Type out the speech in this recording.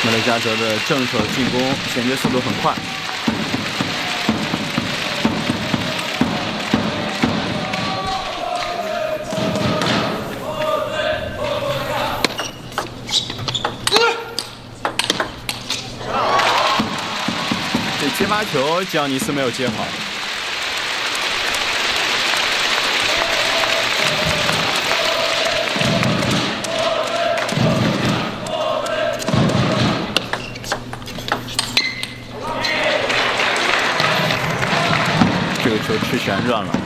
马勒加德的正手进攻衔接速度很快。这接发球，吉奥尼斯没有接好。 这个球吃旋转了。